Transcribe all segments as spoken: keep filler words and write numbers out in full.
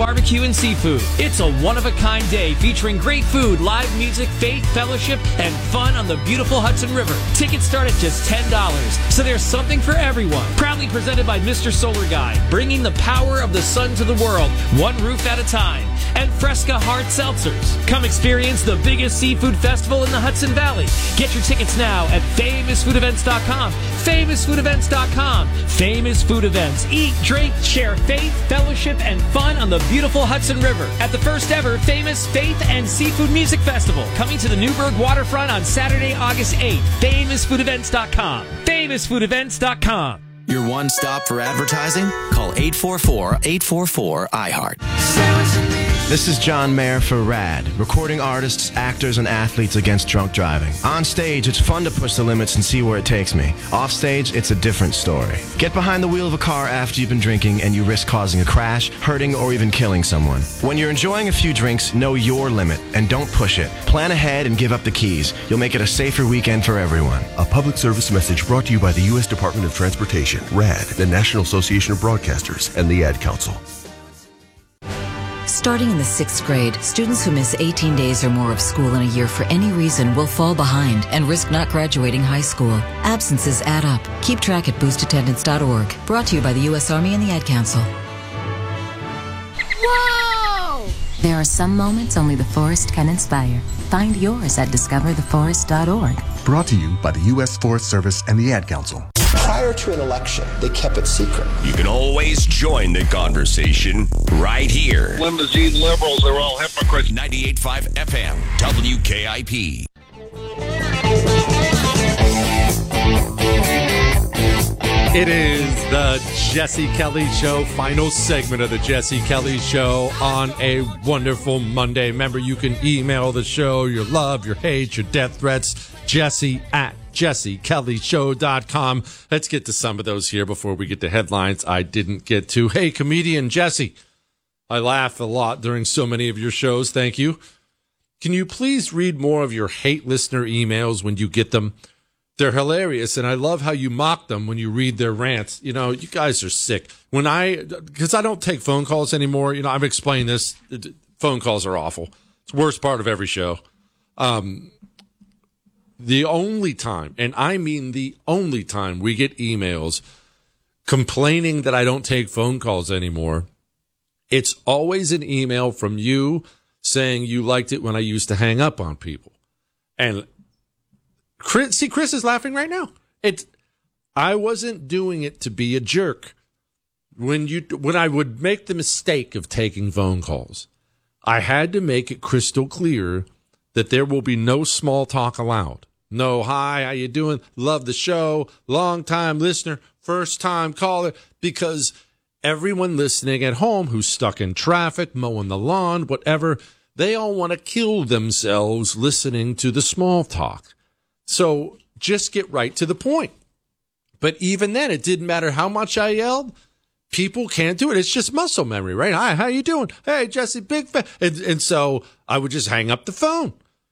barbecue and seafood. It's a one-of-a-kind day featuring great food, live music, faith, fellowship, and fun on the beautiful Hudson River. Tickets start at just ten dollars, so there's something for everyone. Proudly presented by Mister Solar Guy, bringing the power of the sun to the world, one roof at a time. And Fresca Hard Seltzers. Come experience the biggest seafood festival in the Hudson Valley. Get your tickets now at famous food events dot com. famous food events dot com. Famous Food Events. Eat, drink, share faith, fellowship, and fun on the beautiful Hudson River at the first ever Famous Faith and Seafood Music Festival. Coming to the Newburgh waterfront on Saturday, August eighth. famous food events dot com. famous food events dot com. Your one stop for advertising? Call eight four four, eight four four, I heart. This is John Mayer for RAD, recording artists, actors, and athletes against drunk driving. On stage, it's fun to push the limits and see where it takes me. Off stage, it's a different story. Get behind the wheel of a car after you've been drinking and you risk causing a crash, hurting, or even killing someone. When you're enjoying a few drinks, know your limit and don't push it. Plan ahead and give up the keys. You'll make it a safer weekend for everyone. A public service message brought to you by the U S Department of Transportation, RAD, the National Association of Broadcasters, and the Ad Council. Starting in the sixth grade, students who miss eighteen days or more of school in a year for any reason will fall behind and risk not graduating high school. Absences add up. Keep track at boost attendance dot org. Brought to you by the U S Army and the Ad Council. Whoa! There are some moments only the forest can inspire. Find yours at discover the forest dot org. Brought to you by the U S Forest Service and the Ad Council. Prior to an election, they kept it secret. You can always join the conversation right here. Limousine liberals are all hypocrites. ninety-eight point five F M, W K I P. It is the Jesse Kelly Show, final segment of the Jesse Kelly Show on a wonderful Monday. Remember, you can email the show your love, your hate, your death threats, Jesse at jesse kelly show dot com. Let's get to some of those here before we get to headlines I didn't get to. Hey, comedian Jesse, I laugh a lot during so many of your shows. Thank you. Can you please read more of your hate listener emails when you get them? They're hilarious, and I love how you mock them when you read their rants. You know, you guys are sick. When I, because I don't take phone calls anymore, you know, I've explained this. Phone calls are awful. It's the worst part of every show. Um, the only time, and I mean the only time we get emails complaining that I don't take phone calls anymore, it's always an email from you saying you liked it when I used to hang up on people. And Chris, see, Chris is laughing right now. It, I wasn't doing it to be a jerk. When you, when I would make the mistake of taking phone calls, I had to make it crystal clear that there will be no small talk allowed. No, hi, how you doing? Love the show. Long time listener, first time caller, because everyone listening at home who's stuck in traffic, mowing the lawn, whatever, they all want to kill themselves listening to the small talk. So just get right to the point. But even then, it didn't matter how much I yelled. People can't do it. It's just muscle memory, right? Hi, how you doing? Hey, Jesse, big fan. And, and so I would just hang up the phone.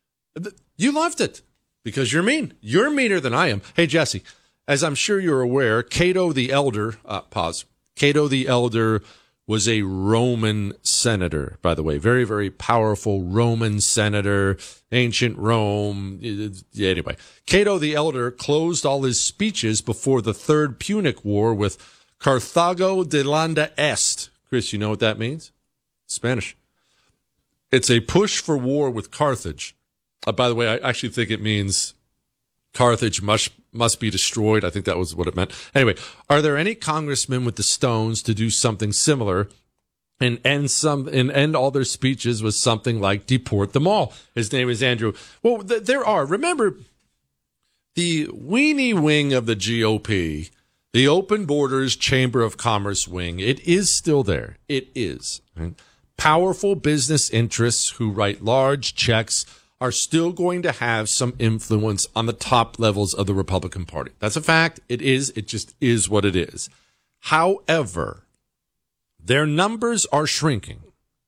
You loved it because you're mean. You're meaner than I am. Hey, Jesse, as I'm sure you're aware, Cato the Elder, uh, pause. Cato the Elder was a Roman senator, by the way. Very, very powerful Roman senator, ancient Rome. Anyway, Cato the Elder closed all his speeches before the Third Punic War with Carthago delenda est. Chris, you know what that means? Spanish. It's a push for war with Carthage. Uh, by the way, I actually think it means Carthage must must be destroyed. I think that was what it meant. Anyway, are there any congressmen with the stones to do something similar and end some and end all their speeches with something like deport them all? His name is Andrew. Well, th- there are. Remember, the weenie wing of the G O P, the Open Borders Chamber of Commerce wing, it is still there. It is. Right? Powerful business interests who write large checks are still going to have some influence on the top levels of the Republican Party. That's a fact. It is. It just is what it is. However, their numbers are shrinking.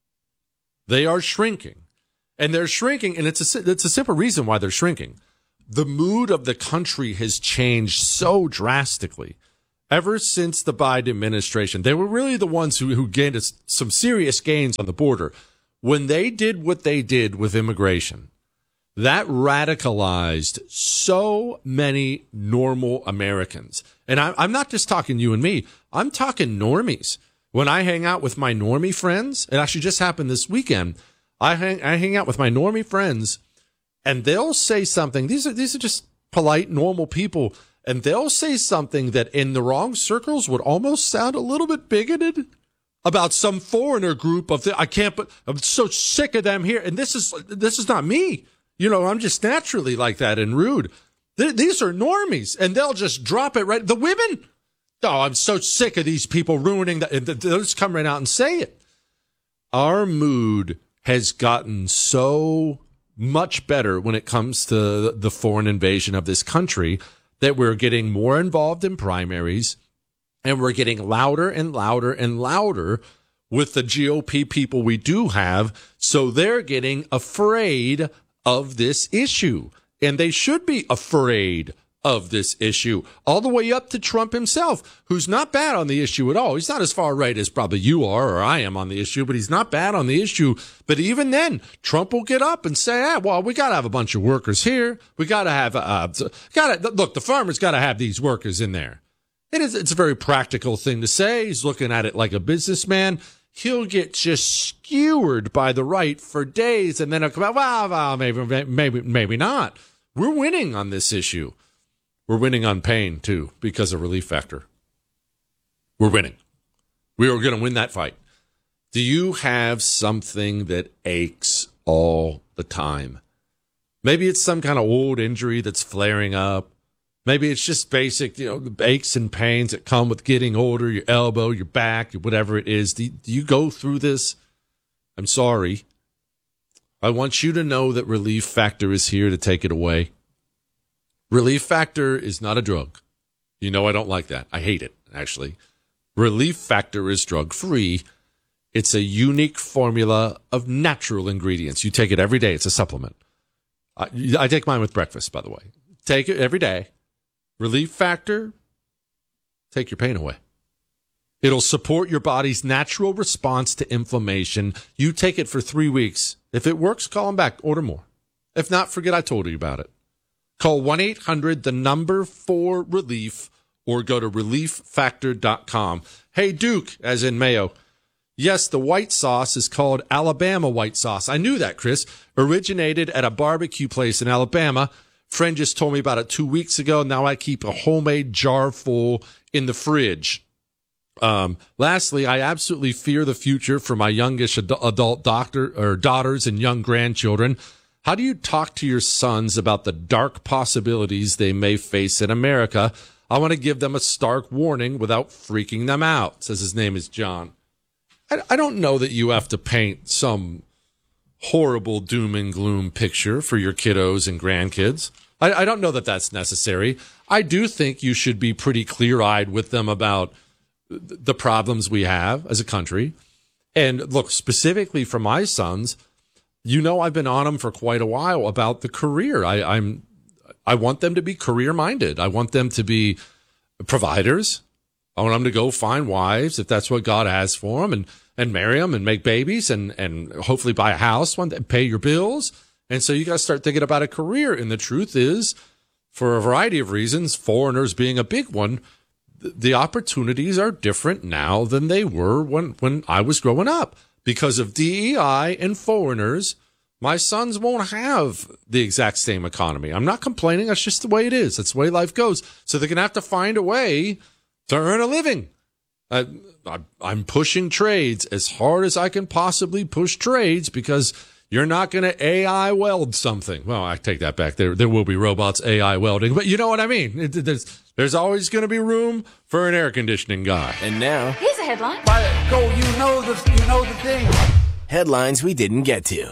They are shrinking. And they're shrinking, and it's a, it's a simple reason why they're shrinking. The mood of the country has changed so drastically. ever since the Biden administration, they were really the ones who, who gained us some serious gains on the border. When they did what they did with immigration, that radicalized so many normal Americans. And I, I'm not just talking you and me. I'm talking normies. When I hang out with my normie friends, it actually just happened this weekend. I hang, I hang out with my normie friends, and they'll say something. These are these are just polite, normal people, and they'll say something that in the wrong circles would almost sound a little bit bigoted about some foreigner group of the, I can't, but I'm so sick of them here. And this is this is not me. You know, I'm just naturally like that and rude. Th- these are normies, and they'll just drop it right. The women, oh, I'm so sick of these people ruining that. They'll just come right out and say it. Our mood has gotten so much better when it comes to the foreign invasion of this country that we're getting more involved in primaries, and we're getting louder and louder and louder with the G O P people we do have. So they're getting afraid of this issue, and they should be afraid of this issue, all the way up to Trump himself, who's not bad on the issue at all. He's not as far right as probably you are or I am on the issue, but he's not bad on the issue. But even then, Trump will get up and say, ah, well, we got to have a bunch of workers here. We got to have, uh, got to look, the farmers got to have these workers in there. It is, it's a very practical thing to say. He's looking at it like a businessman. He'll get just skewered by the right for days, and then he'll come out, well, well, maybe, maybe, maybe not. We're winning on this issue. We're winning on pain, too, because of Relief Factor. We're winning. We are going to win that fight. Do you have something that aches all the time? Maybe it's some kind of old injury that's flaring up. Maybe it's just basic, you know, the aches and pains that come with getting older, your elbow, your back, whatever it is. Do, do you go through this? I'm sorry. I want you to know that Relief Factor is here to take it away. Relief Factor is not a drug. You know I don't like that. I hate it, actually. Relief Factor is drug-free. It's a unique formula of natural ingredients. You take it every day. It's a supplement. I, I take mine with breakfast, by the way. Take it every day. Relief Factor, take your pain away. It'll support your body's natural response to inflammation. You take it for three weeks. If it works, call them back. Order more. If not, forget I told you about it. Call one eight hundred, the number four relief, or go to relief factor dot com. Hey, Duke, as in Mayo. Yes, the white sauce is called Alabama white sauce. I knew that, Chris. Originated at a barbecue place in Alabama. Friend just told me about it two weeks ago. Now I keep a homemade jar full in the fridge. Um, lastly, I absolutely fear the future for my youngish ad- adult doctor or daughters and young grandchildren. How do you talk to your sons about the dark possibilities they may face in America? I want to give them a stark warning without freaking them out, says his name is John. I, I don't know that you have to paint some horrible doom and gloom picture for your kiddos and grandkids. I, I don't know that that's necessary. I do think you should be pretty clear-eyed with them about the problems we have as a country. And look, specifically for my sons, you know I've been on them for quite a while about the career. I, I'm, I want them to be career-minded. I want them to be providers. I want them to go find wives if that's what God has for them, and and marry them and make babies and, and hopefully buy a house one day, pay your bills. And so you got to start thinking about a career. And the truth is, for a variety of reasons, foreigners being a big one, th- the opportunities are different now than they were when, when I was growing up. Because of D E I and foreigners, my sons won't have the exact same economy. I'm not complaining. That's just the way it is. That's the way life goes. So they're going to have to find a way to earn a living. I, I, I'm pushing trades as hard as I can possibly push trades, because you're not going to A I weld something. Well, I take that back. There there will be robots A I welding, but you know what I mean. It, there's there's always going to be room for an air conditioning guy. And now, here's a headline. Go, you know the you know the thing. Headlines we didn't get to.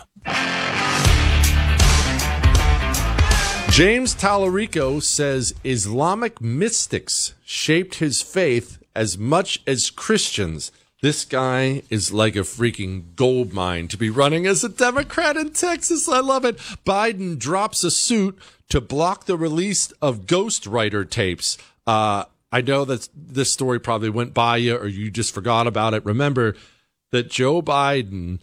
James Tallarico says Islamic mystics shaped his faith as much as Christians. This guy is like a freaking gold mine to be running as a Democrat in Texas. I love it. Biden drops a suit to block the release of ghostwriter tapes. Uh, I know that this story probably went by you or you just forgot about it. Remember that Joe Biden